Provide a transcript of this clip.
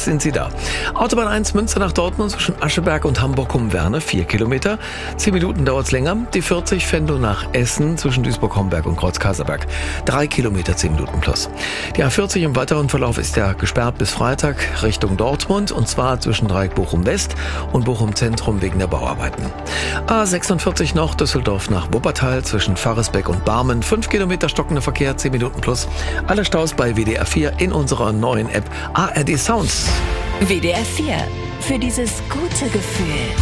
Jetzt sind sie da. Autobahn 1 Münster nach Dortmund zwischen Ascheberg und Hamburg-Humwerne, 4 Kilometer. 10 Minuten dauert es länger. Die 40 Venlo nach Essen zwischen Duisburg-Homberg und Kreuz-Kaserberg. 3 Kilometer, 10 Minuten plus. Die A40 im weiteren Verlauf ist ja gesperrt bis Freitag Richtung Dortmund, und zwar zwischen Dreieck Bochum-West und Bochum-Zentrum wegen der Bauarbeiten. A46 noch Düsseldorf nach Wuppertal zwischen Pfarresbeck und Barmen. 5 Kilometer stockender Verkehr, 10 Minuten plus. Alle Staus bei WDR 4 in unserer neuen App ARD Sounds. WDR 4. Für dieses gute Gefühl.